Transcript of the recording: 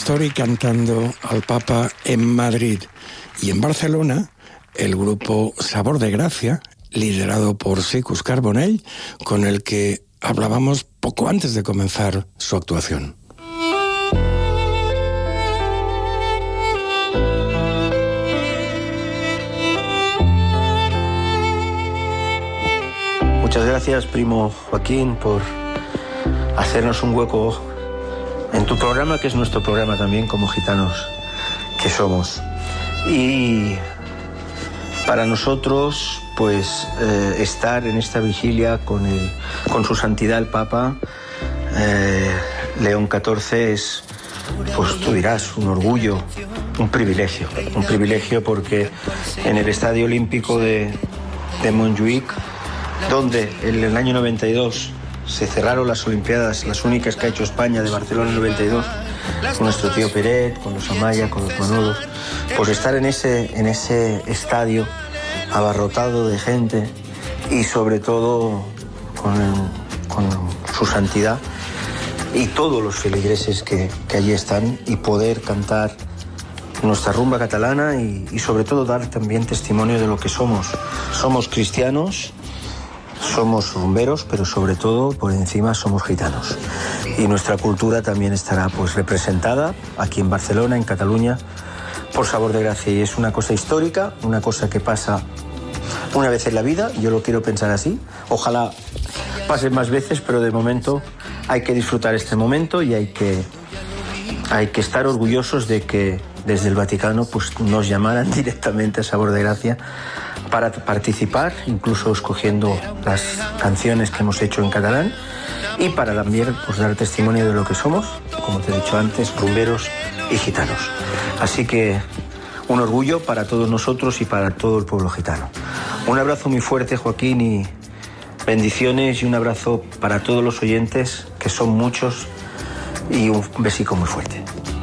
Pastori cantando al Papa en Madrid. Y en Barcelona, el grupo Sabor de Gracia, liderado por Sicus Carbonell, con el que hablábamos poco antes de comenzar su actuación. Muchas gracias, primo Joaquín, por hacernos un hueco en tu programa, que es nuestro programa también, como gitanos que somos. Y para nosotros, pues, estar en esta vigilia con su santidad el Papa León XIV es, pues tú dirás, un orgullo, un privilegio porque en el Estadio Olímpico de Montjuïc, donde en el año 92 se cerraron las Olimpiadas, las únicas que ha hecho España, de Barcelona 92, con nuestro tío Peret, con los Amaya, con los Manolos, pues estar en ese estadio abarrotado de gente y sobre todo con su santidad y todos los feligreses que allí están, y poder cantar nuestra rumba catalana y sobre todo dar también testimonio de lo que somos. Somos cristianos, somos rumberos, pero sobre todo, por encima, somos gitanos. Y nuestra cultura también estará, pues, representada aquí en Barcelona, en Cataluña, por Sabor de Gracia. Y es una cosa histórica, una cosa que pasa una vez en la vida. Yo lo quiero pensar así. Ojalá pase más veces, pero de momento hay que disfrutar este momento y hay que estar orgullosos de que desde el Vaticano, pues, nos llamaran directamente a Sabor de Gracia para participar, incluso escogiendo las canciones que hemos hecho en catalán, y para también, pues, dar testimonio de lo que somos, como te he dicho antes, rumberos y gitanos. Así que un orgullo para todos nosotros y para todo el pueblo gitano. Un abrazo muy fuerte, Joaquín, y bendiciones, y un abrazo para todos los oyentes, que son muchos, y un besico muy fuerte.